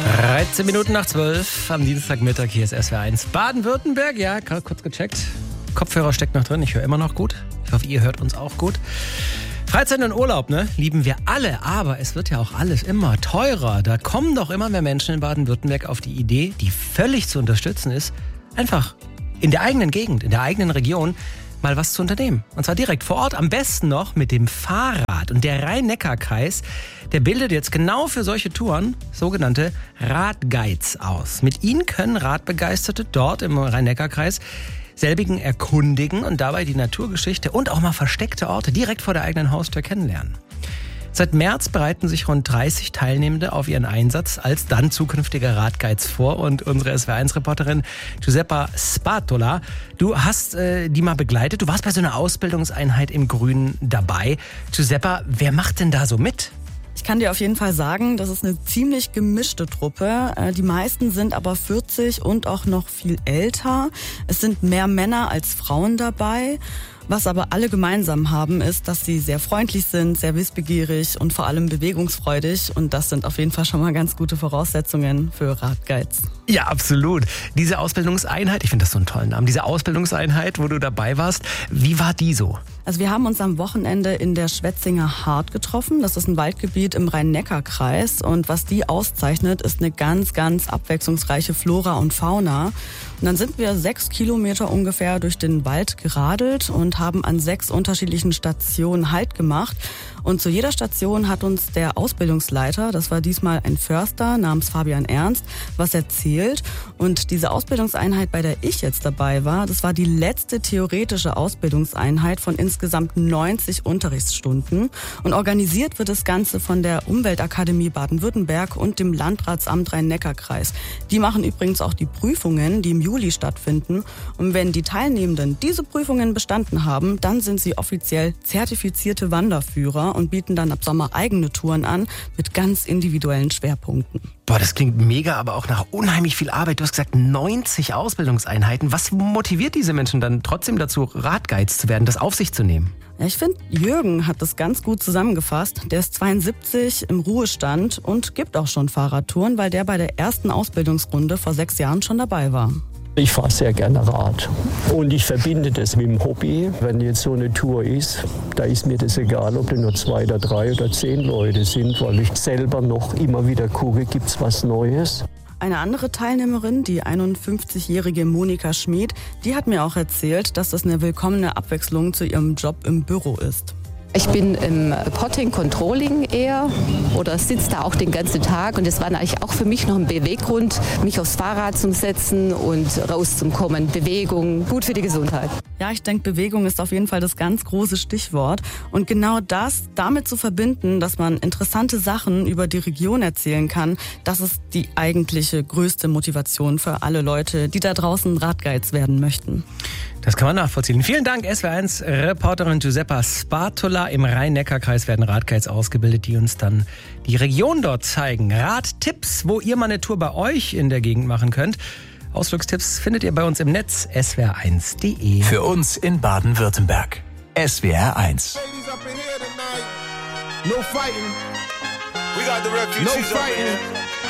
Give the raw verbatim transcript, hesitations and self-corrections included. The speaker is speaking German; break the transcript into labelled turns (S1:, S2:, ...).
S1: dreizehn Minuten nach zwölf am Dienstagmittag, hier ist S W R eins Baden-Württemberg. Ja, gerade kurz gecheckt. Kopfhörer steckt noch drin, ich höre immer noch gut. Ich hoffe, ihr hört uns auch gut. Freizeit und Urlaub, ne? Lieben wir alle, aber es wird ja auch alles immer teurer. Da kommen doch immer mehr Menschen in Baden-Württemberg auf die Idee, die völlig zu unterstützen ist, einfach in der eigenen Gegend, in der eigenen Region mal was zu unternehmen. Und zwar direkt vor Ort, am besten noch mit dem Fahrrad. Und der Rhein-Neckar-Kreis, der bildet jetzt genau für solche Touren sogenannte Radguides aus. Mit ihnen können Radbegeisterte dort im Rhein-Neckar-Kreis selbigen erkundigen und dabei die Naturgeschichte und auch mal versteckte Orte direkt vor der eigenen Haustür kennenlernen. Seit März bereiten sich rund dreißig Teilnehmende auf ihren Einsatz als dann zukünftiger Radguides vor. Und unsere S W R eins Reporterin Giuseppa Spatola, du hast äh, die mal begleitet. Du warst bei so einer Ausbildungseinheit im Grünen dabei. Giuseppa, wer macht denn da so mit?
S2: Ich kann dir auf jeden Fall sagen, das ist eine ziemlich gemischte Truppe. Die meisten sind aber vierzig und auch noch viel älter. Es sind mehr Männer als Frauen dabei. Was aber alle gemeinsam haben, ist, dass sie sehr freundlich sind, sehr wissbegierig und vor allem bewegungsfreudig. Und das sind auf jeden Fall schon mal ganz gute Voraussetzungen für Radguides.
S1: Ja, absolut. Diese Ausbildungseinheit, ich finde das so einen tollen Namen, diese Ausbildungseinheit, wo du dabei warst, wie war die so?
S2: Also wir haben uns am Wochenende in der Schwetzinger Hart getroffen. Das ist ein Waldgebiet im Rhein-Neckar-Kreis. Und was die auszeichnet, ist eine ganz, ganz abwechslungsreiche Flora und Fauna. Und dann sind wir sechs Kilometer ungefähr durch den Wald geradelt und haben an sechs unterschiedlichen Stationen Halt gemacht. Und zu jeder Station hat uns der Ausbildungsleiter, das war diesmal ein Förster namens Fabian Ernst, was erzählt. Und diese Ausbildungseinheit, bei der ich jetzt dabei war, das war die letzte theoretische Ausbildungseinheit von insgesamt neunzig Unterrichtsstunden. Und organisiert wird das Ganze von der Umweltakademie Baden-Württemberg und dem Landratsamt Rhein-Neckar-Kreis. Die machen übrigens auch die Prüfungen, die im Juli stattfinden. Und wenn die Teilnehmenden diese Prüfungen bestanden haben, dann sind sie offiziell zertifizierte Wanderführer und bieten dann ab Sommer eigene Touren an mit ganz individuellen Schwerpunkten.
S1: Boah, das klingt mega, aber auch nach unheimlich viel Arbeit. Du hast gesagt, neunzig Ausbildungseinheiten. Was motiviert diese Menschen dann trotzdem dazu, Radguides zu werden, das auf sich zu nehmen?
S2: Ja, ich finde, Jürgen hat das ganz gut zusammengefasst. Der ist zweiundsiebzig, im Ruhestand und gibt auch schon Fahrradtouren, weil der bei der ersten Ausbildungsrunde vor sechs Jahren schon dabei war.
S3: Ich fahre sehr gerne Rad und ich verbinde das mit dem Hobby. Wenn jetzt so eine Tour ist, da ist mir das egal, ob da nur zwei oder drei oder zehn Leute sind, weil ich selber noch immer wieder gucke, gibt's was Neues.
S2: Eine andere Teilnehmerin, die einundfünfzigjährige Monika Schmid, die hat mir auch erzählt, dass das eine willkommene Abwechslung zu ihrem Job im Büro ist.
S4: Ich bin im Potting Controlling eher oder sitze da auch den ganzen Tag und das war eigentlich auch für mich noch ein Beweggrund, mich aufs Fahrrad zu setzen und rauszukommen. Bewegung, gut für die Gesundheit.
S2: Ja, ich denke, Bewegung ist auf jeden Fall das ganz große Stichwort. Und genau das damit zu verbinden, dass man interessante Sachen über die Region erzählen kann, das ist die eigentliche größte Motivation für alle Leute, die da draußen Radguides werden möchten.
S1: Das kann man nachvollziehen. Vielen Dank, S W R eins Reporterin Giuseppa Spatola. Im Rhein-Neckar-Kreis werden Radguides ausgebildet, die uns dann die Region dort zeigen. Radtipps, wo ihr mal eine Tour bei euch in der Gegend machen könnt. Ausflugstipps findet ihr bei uns im Netz S W R eins punkt de.
S5: Für uns in Baden-Württemberg. S W R eins.
S6: No fighting. We got the refugees no fighting.